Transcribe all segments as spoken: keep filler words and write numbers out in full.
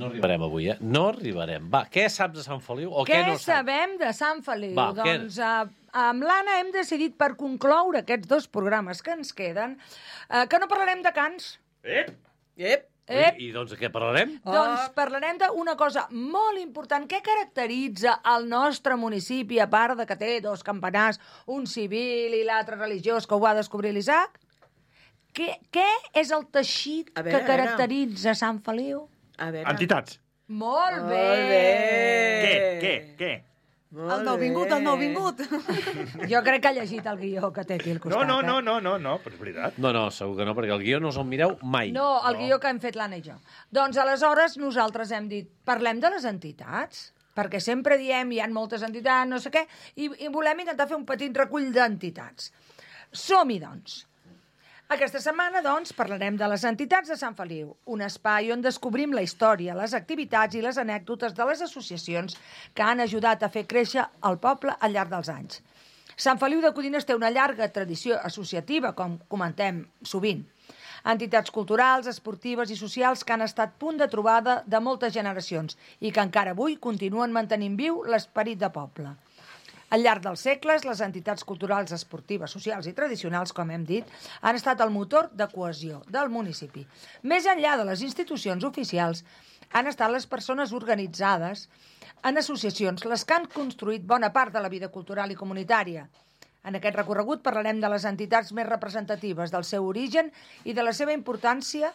No arribarem avui, eh? No arribarem. Va, què saps de Sant Feliu o què, què no saps? sabem de Sant Feliu? Va, doncs què? uh, amb l'Anna hem decidit, per concloure aquests dos programes que ens queden, uh, que no parlarem de cants. Ep! Ep! Ep. I, I doncs de què parlarem? Doncs parlarem d'una cosa molt important. Què caracteritza el nostre municipi, a part de que té dos campanars, un civil i l'altre religiós, que ho va descobrir l'Isaac? Què, què és el teixit A veure, que caracteritza Sant Feliu? A veure... Entitats. Molt Molt bé! bé! Què? Què? Què? Molt El nouvingut, bé. el nouvingut. Jo crec que ha llegit el guió que té aquí al No, costat. no, no, eh? no, no, no, però és veritat. No, no, segur que no, perquè el guió no us el mireu mai. No, el guió que hem fet l'Anna i jo. Doncs aleshores nosaltres hem dit, parlem de les entitats, perquè sempre diem hi ha moltes entitats, no sé què, i, i volem intentar fer un petit recull d'entitats. Som-hi, doncs. Aquesta setmana, doncs, parlarem de les entitats de Sant Feliu, un espai on descobrim la història, les activitats i les anècdotes de les associacions que han ajudat a fer créixer el poble al llarg dels anys. Sant Feliu de Codines té una llarga tradició associativa, com comentem sovint. Entitats culturals, esportives i socials que han estat punt de trobada de moltes generacions i que encara avui continuen mantenint viu l'esperit de poble. Al llarg dels segles, les entitats culturals, esportives, socials i tradicionals, com hem dit, han estat el motor de cohesió del municipi. Més enllà de les institucions oficials, han estat les persones organitzades en associacions, les que han construït bona part de la vida cultural i comunitària. En aquest recorregut parlarem de les entitats més representatives, del seu origen i de la seva importància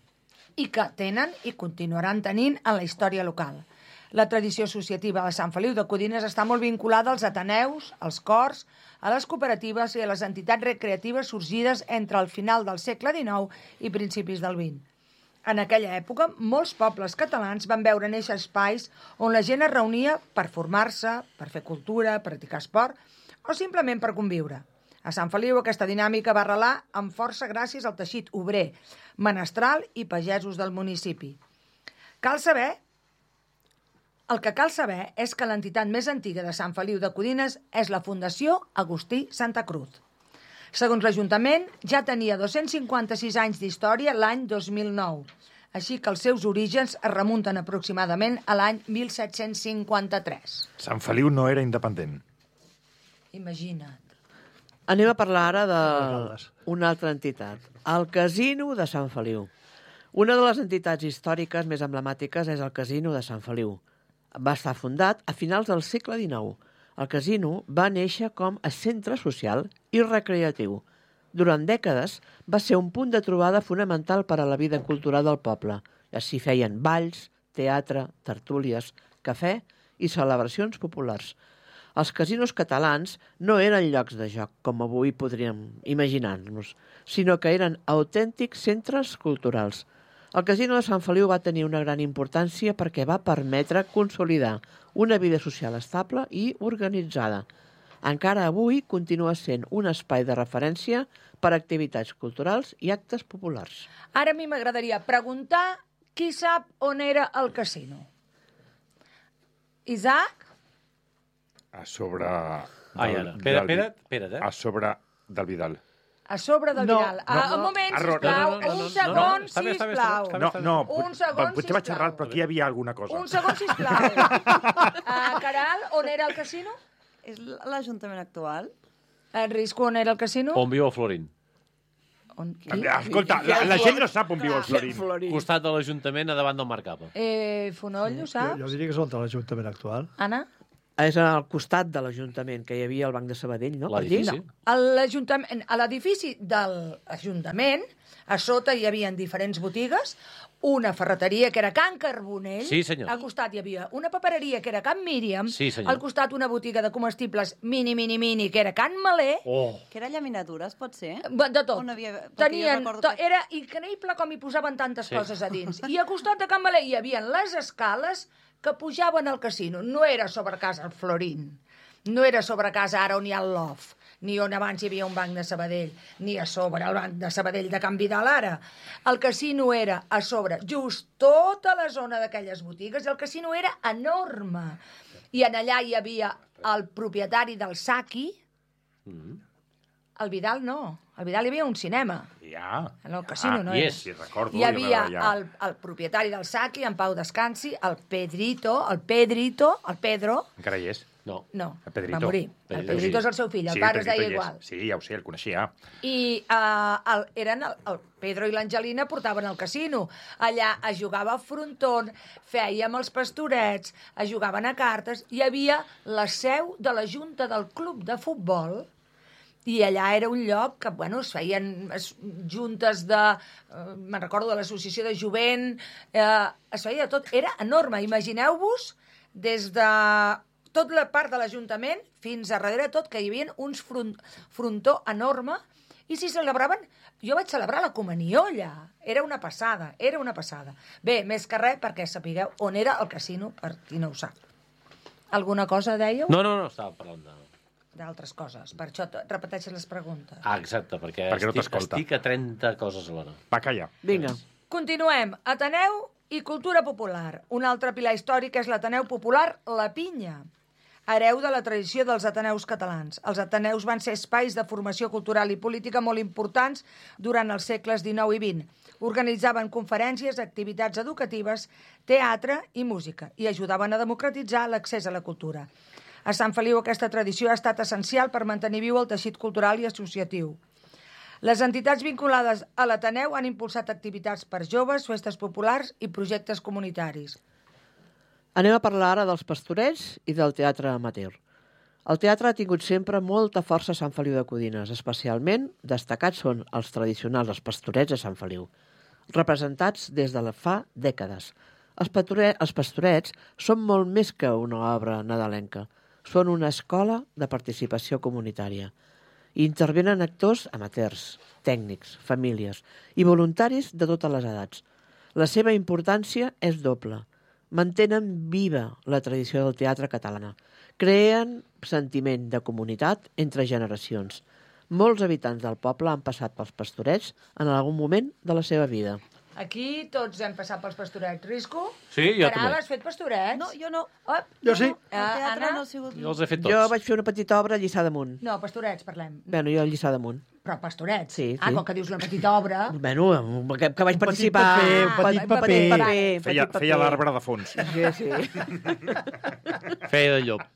i que tenen i continuaran tenint en la història local. La tradició associativa de Sant Feliu de Codines està molt vinculada als ateneus, als cors, a les cooperatives i a les entitats recreatives sorgides entre el final del segle dinou i principis del vint. En aquella època, molts pobles catalans van veure néixer espais on la gent es reunia per formar-se, per fer cultura, practicar esport o simplement per conviure. A Sant Feliu aquesta dinàmica va arrelar amb força gràcies al teixit obrer, menestral i pagesos del municipi. Cal saber El que cal saber és que l'entitat més antiga de Sant Feliu de Codines és la Fundació Agustí Santa Cruz. Segons l'Ajuntament, ja tenia dos-cents cinquanta-sis anys d'història l'any dos mil nou, així que els seus orígens es remunten aproximadament a l'any mil set-cents cinquanta-tres. Sant Feliu no era independent. Imagina't. Anem a parlar ara d'una altra entitat, el Casino de Sant Feliu. Una de les entitats històriques més emblemàtiques és el Casino de Sant Feliu. Va estar fundat a finals del segle dinou. El casino va néixer com a centre social i recreatiu. Durant dècades va ser un punt de trobada fonamental per a la vida cultural del poble. Així feien balls, teatre, tertúlies, cafè i celebracions populars. Els casinos catalans no eren llocs de joc, com avui podríem imaginar-nos, sinó que eren autèntics centres culturals. El Casino de Sant Feliu va tenir una gran importància perquè va permetre consolidar una vida social estable i organitzada. Encara avui continua sent un espai de referència per a activitats culturals i actes populars. Ara a mi m'agradaria preguntar qui sap on era el casino. Isaac? A sobre... Ai, ara. Espera, espera, espera, eh? A sobre del Vidal. A sobre del No, Vidal. no, ah, un moment, error. sisplau. No, no, no, no, un no, segon, no, està bé, està bé, sisplau. està bé, No, està bé. no, Un pot- segon, potser vaig sisplau. errat, però aquí hi havia alguna cosa. Un segon, sisplau. Uh, Caral, on era el casino? És l'Ajuntament actual? En Risco, on era el casino? On viu el Florín? On, qui? Escolta, la, la gent no sap on viu el Florín. Florín. Costat de l'Ajuntament, a davant del Marcapa. Eh, Fonoll, ho Jo, sap? jo diria que és on l'Ajuntament actual. Anna? És al costat de l'Ajuntament, que hi havia el Banc de Sabadell, no? Per allí? L'edifici? A l'Ajuntament, a l'edifici de l'Ajuntament, a sota hi havia diferents botigues, una ferreteria que era Can Carbonell, Sí, senyor. al costat hi havia una papereria que era Can Míriam, Sí, senyor. al costat una botiga de comestibles mini, mini, mini, que era Can Malé, Oh! Que era llaminadures, pot ser? de tot. On havia- perquè jo Tenien, recordo to, que- era increïble com hi posaven tantes Sí. coses a dins. I al costat de Can Malé hi havia les escales que pujaven al casino. No era sobre casa el Florín, no era sobre casa ara on hi ha el Loft, ni on abans hi havia un banc de Sabadell, ni a sobre el banc de Sabadell de Can Vidal ara. El casino era a sobre, just tota la zona d'aquelles botigues, i el casino era enorme. I en allà hi havia el propietari del Saki, Al Vidal no. Al Vidal hi havia un cinema. Ja. En el casino ah, no hi era. és. Sí, recordo. Hi havia ja. el, el propietari del Saki, en Pau Descansi, el Pedrito, el Pedrito, el Pedro... Encara hi és. No. No, El Pedrito. va morir. El Pedrito, Pedrito sí. és el seu fill, el Sí, pare es Pedrito deia hi és. igual. Sí, ja ho sé, el coneixia. I uh, el, eren el, el Pedro i l'Angelina portaven al casino. Allà es jugava a frontón, fèiem els pastorets, es jugaven a cartes, hi havia la seu de la junta del club de futbol i allà era un lloc que, bueno, es feien es, juntes de... Eh, me'n recordo de l'associació de jovent, eh, es feia de tot. Era enorme, imagineu-vos, des de tota la part de l'Ajuntament fins a darrere tot, que hi havia uns front, frontó enorme, i si celebraven... Jo vaig celebrar la comunió allà. Era una passada, era una passada. Bé, més que res, perquè sapigueu on era el casino, per qui no ho sap. Alguna cosa dèieu? No, no, no, estava parlant de... D'altres coses. Per això t- repeteixes les preguntes. Ah, exacte, perquè, Perquè no estic, t'escolta. estic a trenta coses alhora. Va callar. Vinga. Continuem. Ateneu i cultura popular. Un altre pilar històric és l'Ateneu Popular La Pinya, hereu de la tradició dels Ateneus catalans. Els Ateneus van ser espais de formació cultural i política molt importants durant els segles dinou i vint. Organitzaven conferències, activitats educatives, teatre i música i ajudaven a democratitzar l'accés a la cultura. A Sant Feliu aquesta tradició ha estat essencial per mantenir viu el teixit cultural i associatiu. Les entitats vinculades a l'Ateneu han impulsat activitats per joves, festes populars i projectes comunitaris. Anem a parlar ara dels pastorets i del teatre amateur. El teatre ha tingut sempre molta força a Sant Feliu de Codines. Especialment destacats són els tradicionals, els pastorets de Sant Feliu, representats des de la fa dècades. Els, pastorets, els pastorets són molt més que una obra nadalenca. Són una escola de participació comunitària. Hi intervenen actors amateurs, tècnics, famílies i voluntaris de totes les edats. La seva importància és doble. Mantenen viva la tradició del teatre catalana. Creen sentiment de comunitat entre generacions. Molts habitants del poble han passat pels pastorets en algun moment de la seva vida. Aquí tots hem passat pels pastorets. Risco? Sí, jo Caral, també. has fet pastorets? No, jo no. Oh, Jo sí. El Uh, teatre Anna? no ha sigut... Jo els he fet tots. Jo vaig fer una petita obra a Lliçà d'Amunt. No, pastorets, parlem. Bueno, jo a Lliçà d'Amunt. Però pastorets. Sí, Ah, sí. com que dius una petita obra... Bueno, que, que vaig Un petit participar... paper, un Pa- petit pa- paper. paper, Feia, petit feia paper. l'arbre de fons. Sí, sí. Feia de llop.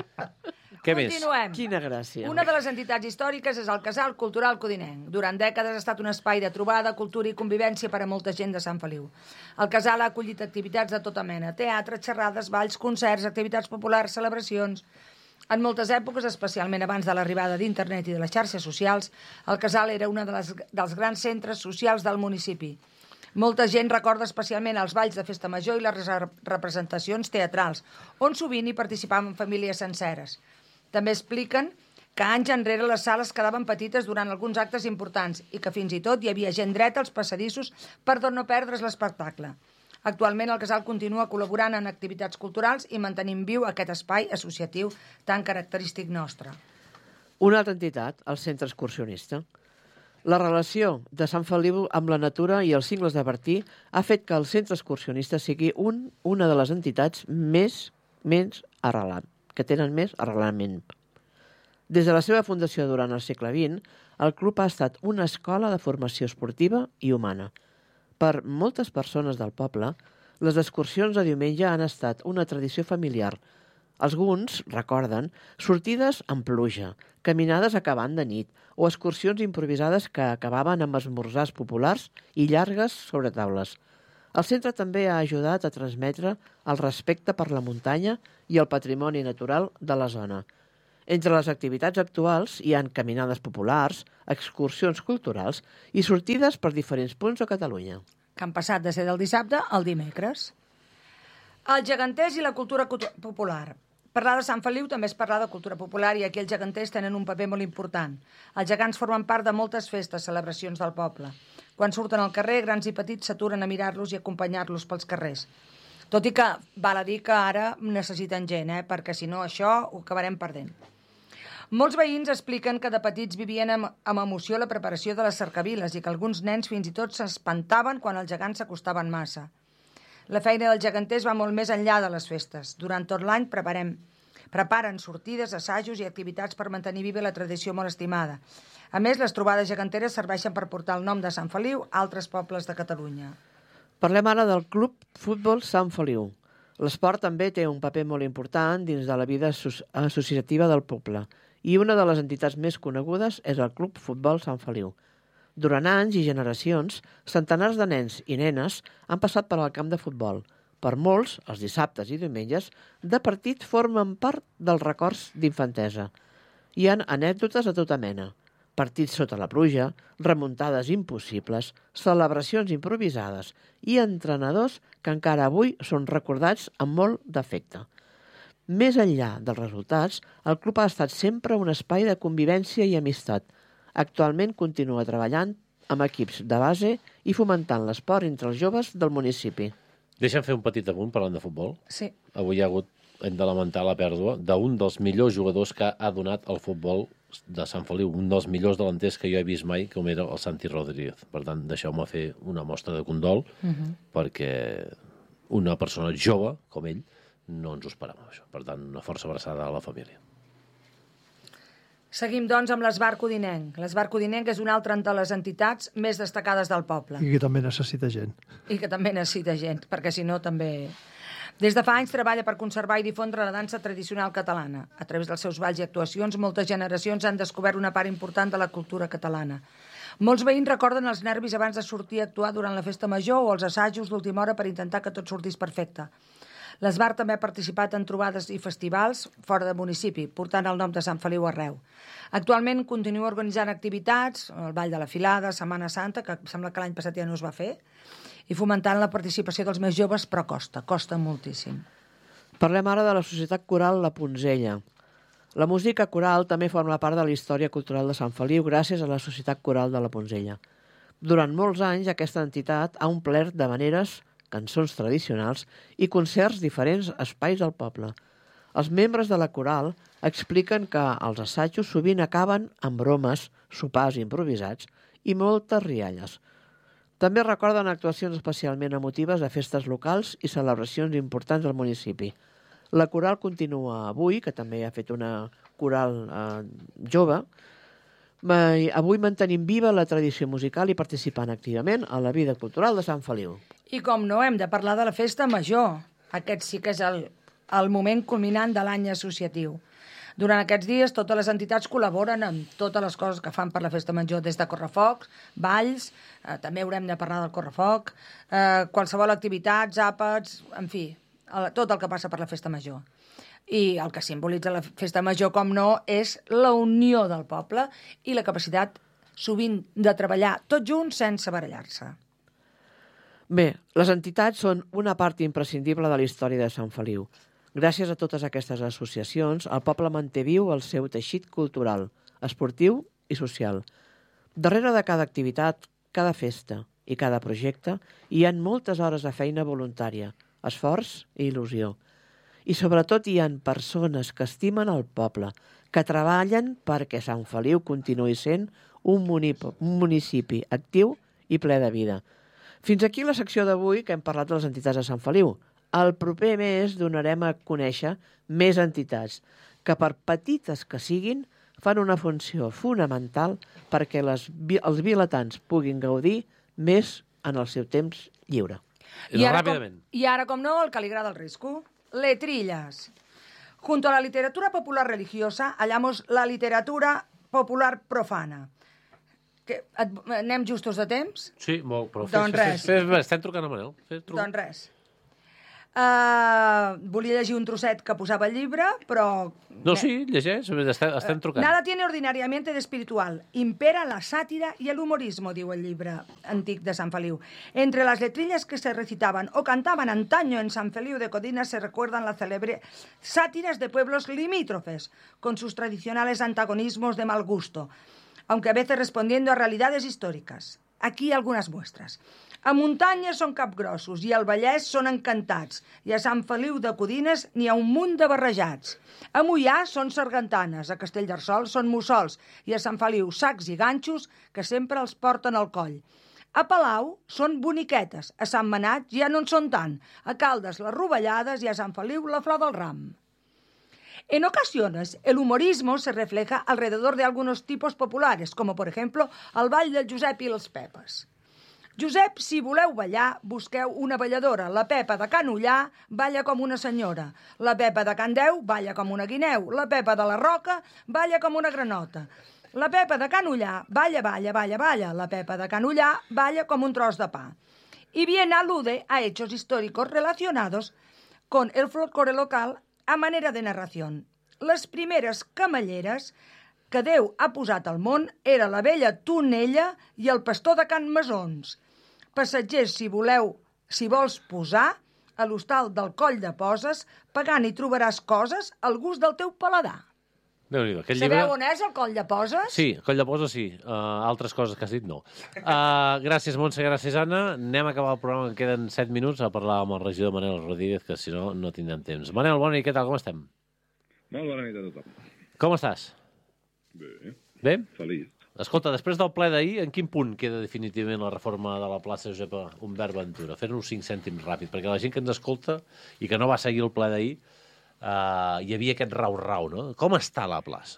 Què més? Continuem. Quina gràcia. Una de les entitats històriques és el Casal Cultural Codinenc. Durant dècades ha estat un espai de trobada, cultura i convivència per a molta gent de Sant Feliu. El casal ha acollit activitats de tota mena, teatre, xerrades, balls, concerts, activitats populars, celebracions. En moltes èpoques, especialment abans de l'arribada d'internet i de les xarxes socials, el casal era un de les, dels grans centres socials del municipi. Molta gent recorda especialment els balls de festa major i les representacions teatrals, on sovint hi participaven famílies senceres. També expliquen que anys enrere les sales quedaven petites durant alguns actes importants i que fins i tot hi havia gent dreta als passadissos per no perdre's l'espectacle. Actualment el casal continua col·laborant en activitats culturals i mantenint viu aquest espai associatiu tan característic nostre. Una altra entitat, el Centre Excursionista. La relació de Sant Feliu amb la natura i els cingles de Bertí ha fet que el Centre Excursionista sigui un, una de les entitats més, més arrelant, que tenen més arrelament. Des de la seva fundació durant el segle vint, el club ha estat una escola de formació esportiva i humana. Per moltes persones del poble, les excursions de diumenge han estat una tradició familiar. Alguns recorden sortides amb pluja, caminades acabant de nit o excursions improvisades que acabaven amb esmorzars populars i llargues sobre taules. El centre també ha ajudat a transmetre el respecte per la muntanya i el patrimoni natural de la zona. Entre les activitats actuals hi han caminades populars, excursions culturals i sortides per diferents punts de Catalunya. Que han passat de ser del dissabte al dimecres. El geganters i la cultura cultu- popular. Parlar de Sant Feliu també és parlar de cultura popular i aquí els geganters tenen un paper molt important. Els gegants formen part de moltes festes, celebracions del poble. Quan surten al carrer, grans i petits s'aturen a mirar-los i acompanyar-los pels carrers. Tot i que val a dir que ara necessiten gent, eh? Perquè si no això ho acabarem perdent. Molts veïns expliquen que de petits vivien amb, amb emoció la preparació de les cercaviles i que alguns nens fins i tot s'espantaven quan els gegants s'acostaven massa. La feina dels geganters va molt més enllà de les festes. Durant tot l'any preparem, Preparen sortides, assajos i activitats per mantenir viva la tradició molt estimada. A més, les trobades geganteres serveixen per portar el nom de Sant Feliu a altres pobles de Catalunya. Parlem ara del Club Futbol Sant Feliu. L'esport també té un paper molt important dins de la vida associativa del poble i una de les entitats més conegudes és el Club Futbol Sant Feliu. Durant anys i generacions, centenars de nens i nenes han passat per al camp de futbol. Per molts, els dissabtes i diumenges, de partit formen part dels records d'infantesa. Hi ha anècdotes de tota mena. Partits sota la pluja, remuntades impossibles, celebracions improvisades i entrenadors que encara avui són recordats amb molt d'afecte. Més enllà dels resultats, el club ha estat sempre un espai de convivència i amistat. Actualment continua treballant amb equips de base i fomentant l'esport entre els joves del municipi. Deixa'm fer un petit apunt parlant de futbol. Sí. Avui hi ha hagut, hem de lamentar la pèrdua d'un dels millors jugadors que ha donat el futbol de Sant Feliu, un dels millors delanters que jo he vist mai, com era el Santi Rodríguez. Per tant, deixeu-me fer una mostra de condol, uh-huh. perquè una persona jove, com ell, no ens ho esperàvem, això. Per tant, una força abraçada a la família. Seguim, doncs, amb l'Esbar Codinenc. L'Esbar Codinenc és una altra de les entitats més destacades del poble. I que també necessita gent. I que també necessita gent, perquè si no també... Des de fa anys treballa per conservar i difondre la dansa tradicional catalana. A través dels seus balls i actuacions, moltes generacions han descobert una part important de la cultura catalana. Molts veïns recorden els nervis abans de sortir a actuar durant la festa major o els assajos d'última hora per intentar que tot sortís perfecte. L'Esbar també ha participat en trobades i festivals fora del municipi, portant el nom de Sant Feliu arreu. Actualment continua organitzant activitats, el Ball de la Filada, Setmana Santa, que sembla que l'any passat ja no es va fer, i fomentant la participació dels més joves, però costa, costa moltíssim. Parlem ara de la Societat Coral La Punzella. La música coral també forma part de la història cultural de Sant Feliu gràcies a la Societat Coral de La Punzella. Durant molts anys aquesta entitat ha omplert de maneres cançons tradicionals i concerts diferents espais del poble. Els membres de la coral expliquen que els assajos sovint acaben amb bromes, sopars improvisats i moltes rialles. També recorden actuacions especialment emotives de festes locals i celebracions importants del municipi. La coral continua avui, que també ha fet una coral eh, jove, avui mantenim viva la tradició musical i participant activament a la vida cultural de Sant Feliu. I com no, hem de parlar de la festa major. Aquest sí que és el, el moment culminant de l'any associatiu. Durant aquests dies, totes les entitats col·laboren amb totes les coses que fan per la festa major, des de correfocs, balls, eh, també haurem de parlar del correfoc, eh, qualsevol activitat, àpats, en fi, el, tot el que passa per la festa major. I el que simbolitza la festa major, com no, és la unió del poble i la capacitat, sovint, de treballar tots junts sense barallar-se. Bé, les entitats són una part imprescindible de la història de Sant Feliu. Gràcies a totes aquestes associacions, el poble manté viu el seu teixit cultural, esportiu i social. Darrere de cada activitat, cada festa i cada projecte hi ha moltes hores de feina voluntària, esforç i il·lusió. I sobretot hi ha persones que estimen el poble, que treballen perquè Sant Feliu continuï sent un municipi actiu i ple de vida. Fins aquí la secció d'avui que hem parlat de les entitats de Sant Feliu. El proper mes donarem a conèixer més entitats que, per petites que siguin, fan una funció fonamental perquè les, els vilatans puguin gaudir més en el seu temps lliure. I ara, com, I ara, com no, el que li agrada el risco, letrillas. Junto a la literatura popular religiosa, hallamos la literatura popular profana. Que, et, anem justos de temps? Sí, molt, però fes, doncs fes, fes, fes, estem trucant a Manel. Fes, truc. Doncs res. Uh, volia llegir un trosset que posava el llibre, però... No, sí, llegeix, estem, estem trucant. Nada tiene ordinariamente de espiritual. Impera la sátira y el humorismo, diu el llibre antic de Sant Feliu. Entre las letrillas que se recitaban o cantaban antaño en San Feliu de Codina se recuerdan las célebres sátiras de pueblos limítrofes, con sus tradicionales antagonismos de mal gusto, aunque a veces respondiendo a realidades históricas. Aquí algunas muestras. A muntanya són capgrossos i al Vallès són encantats i a Sant Feliu de Codines n'hi ha un munt de barrejats. A Moià són sargantanes, a Castellterçol són mussols i a Sant Feliu sacs i ganxos que sempre els porten al coll. A Palau són boniquetes, a Sant Manat ja no en són tant, a Caldes les rovellades i a Sant Feliu la flor del ram. En ocasiones, el humorismo se refleja alrededor de algunos tipos populares, como por ejemplo el ball del Josep i els Pepes. Josep, si voleu ballar, busqueu una balladora. La Pepa de Can Ullà balla com una senyora. La Pepa de Can Deu balla com una guineu. La Pepa de la Roca balla com una granota. La Pepa de Can Ullà balla, balla, balla, balla. La Pepa de Can Ullà balla com un tros de pa. Y bien alude a hechos históricos relacionados con el folclore local a manera de narración. Les primeres camelleres que Déu ha posat al món era la vella Tonella i el pastor de Can Masons. Passatgers, si voleu, si vols posar, a l'hostal del Coll de Poses, pagant hi trobaràs coses al gust del teu paladar. Déu-n'hi-do, aquest Sabeu llibre... on és el Coll de Poses? Sí, Coll de Poses sí. Uh, altres coses que has dit, no. Uh, gràcies, Montse, gràcies, Anna. Anem a acabar el programa, en queden set minuts, a parlar amb el regidor Manel Rodríguez, que si no, no tindrem temps. Manel, bona nit, què tal, com estem? Molt bona nit a tothom. Com estàs? Bé, Bé? feliç. Escolta, després del ple d'ahir, en quin punt queda definitivament la reforma de la plaça Josep Humbert Ventura? Fer-nos cinc cèntims ràpid, perquè la gent que ens escolta i que no va seguir el ple d'ahir, uh, hi havia aquest rau-rau, no? Com està la plaça?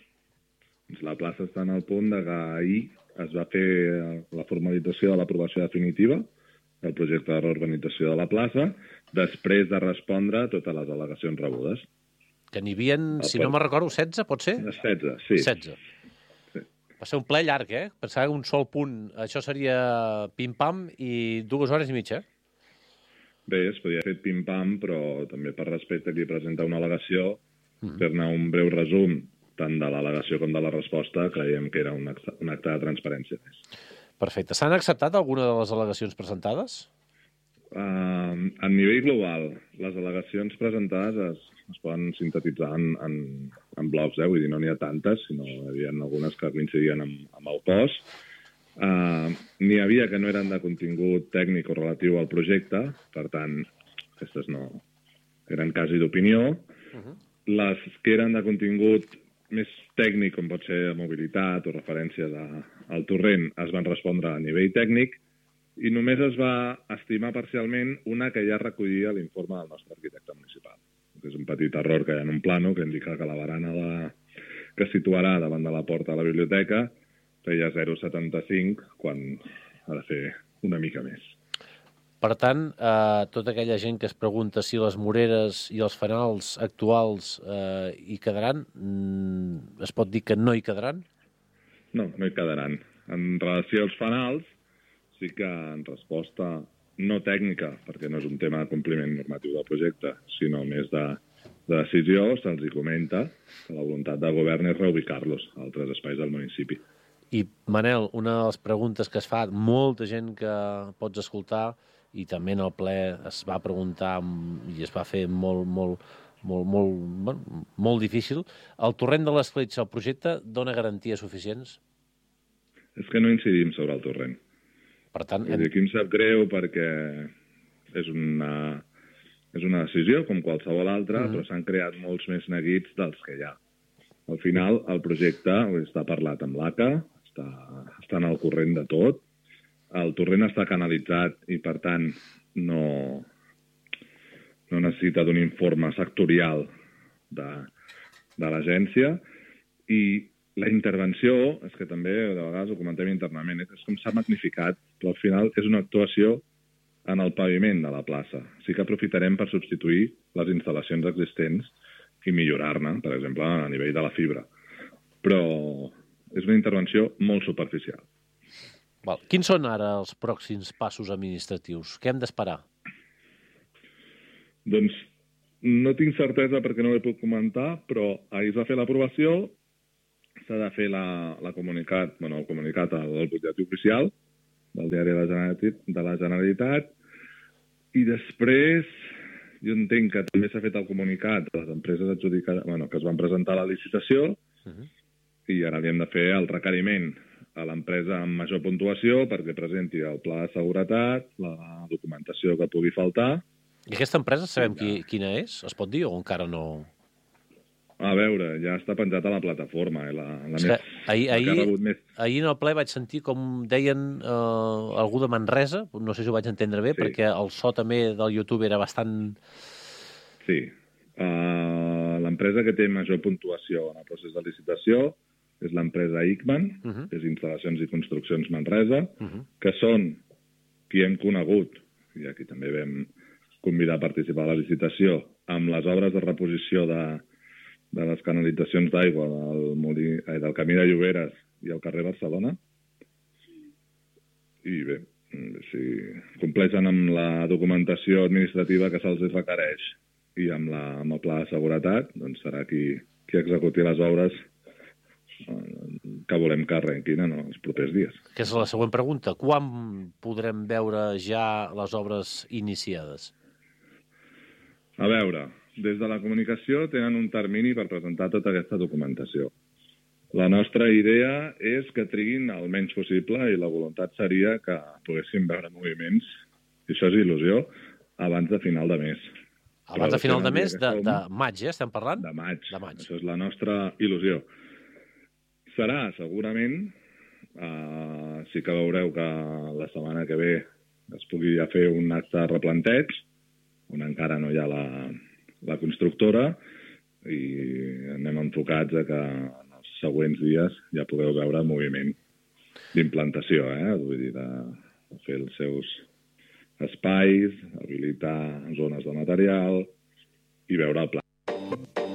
La plaça està en el punt de que ahir es va fer la formalització de l'aprovació definitiva del projecte de reorganització de la plaça, després de respondre a totes les al·legacions rebudes. Que n'hi havia, si no me'n recordo, setze, pot ser? setze, sí. setze. Va ser un ple llarg, eh? Pensava que un sol punt, això seria pim-pam i dues hores i mitja. Bé, es podia fer pim-pam, però també per respecte a qui presenta una al·legació, mm. fer-ne un breu resum tant de l'al·legació com de la resposta, creiem que era un acte, un acte de transparència. Perfecte. S'han acceptat alguna de les al·legacions presentades? Uh, a nivell global, les al·legacions presentades es, es poden sintetitzar en, en, en blocs, eh? Vull dir, no n'hi ha tantes, sinó hi havia algunes que coincidien amb, amb el cos. Uh, n'hi havia que no eren de contingut tècnic o relatiu al projecte, per tant, aquestes no eren quasi d'opinió. Uh-huh. Les que eren de contingut més tècnic, com pot ser mobilitat o referències a, al torrent, es van respondre a nivell tècnic, i només es va estimar parcialment una que ja recollia l'informe del nostre arquitecte municipal. És un petit error que hi ha en un plano que indica que la barana de, que es situarà davant de la porta de la biblioteca feia zero coma setanta-cinc quan ha de fer una mica més. Per tant, eh, tota aquella gent que es pregunta si les moreres i els fanals actuals eh, hi quedaran, mm, es pot dir que no hi quedaran? No, no hi quedaran. En relació als fanals, sí que en resposta no tècnica, perquè no és un tema de compliment normatiu del projecte, sinó més de, de decisió, se'ls hi comenta que la voluntat del govern és reubicar-los a altres espais del municipi. I, Manel, una de les preguntes que es fa, molta gent que pots escoltar, i també en el ple es va preguntar i es va fer molt, molt, molt, molt, bueno, molt difícil, el torrent de l'Escletxa, el projecte, dona garanties suficients? És que no incidim sobre el torrent. Per tant, hem... Aquí em sap greu perquè és una, és una decisió, com qualsevol altra, uh-huh. però s'han creat molts més neguits dels que hi ha. Al final, el projecte està parlat amb l'A C A, està, està en el corrent de tot, el torrent està canalitzat i, per tant, no, no necessita d'un informe sectorial de, de l'agència, i la intervenció, és que també de vegades ho comentem internament, és com s'ha magnificat, però al final és una actuació en el paviment de la plaça. Sí que aprofitarem per substituir les instal·lacions existents i millorar-ne, per exemple, a nivell de la fibra. Però és una intervenció molt superficial. Val. Quins són ara els pròxims passos administratius? Què hem d'esperar? Doncs no tinc certesa perquè no ho puc comentar, però ahir es va fer l'aprovació, s'ha de fer la, la comunicat, bueno, el comunicat al butlletí oficial del diari de la Generalitat, de la Generalitat, i després jo entenc que també s'ha fet el comunicat a les empreses adjudicades, bueno, que es van presentar a la licitació, uh-huh. i ara li hem de fer el requeriment a l'empresa amb major puntuació perquè presenti el pla de seguretat, la documentació que pugui faltar. I aquesta empresa sabem qui, quina és? Es pot dir o encara no? A veure, ja està penjat a la plataforma. Eh? La, la més, ahir, ahir, més... ahir en el ple vaig sentir com deien eh, algú de Manresa, no sé si ho vaig entendre bé, sí. perquè el so també del YouTube era bastant... Sí. Uh, l'empresa que té major puntuació en el procés de licitació és l'empresa Ickman, Uh -huh. que és Instal·lacions i Construccions Manresa, Uh -huh. que són qui hem conegut, i aquí també vam convidar a participar a la licitació, amb les obres de reposició de, de les canalitzacions d'aigua del, molí, eh, del camí de Lloberes i al carrer Barcelona. I bé, si compleixen amb la documentació administrativa que se'ls requereix i amb, la, amb el pla de seguretat, doncs serà qui, qui executi les obres que volem que arrenquin en els propers dies. Que és la següent pregunta. Quan podrem veure ja les obres iniciades? A veure, des de la comunicació tenen un termini per presentar tota aquesta documentació. La nostra idea és que triguin el menys possible i la voluntat seria que poguéssim veure moviments, i això és il·lusió, abans de final de mes. Abans de final de mes, de, som... de maig, eh? Estem parlant? De maig. De maig. Això és la nostra il·lusió. Serà, segurament, uh, sí que veureu que la setmana que ve es pugui ja fer un acte de replanteig, on encara no hi ha la, la constructora, i anem enfocats a que en els següents dies ja podeu veure moviment d'implantació, eh? Vull dir, de, de fer els seus espais, habilitar zones de material i veure el pla.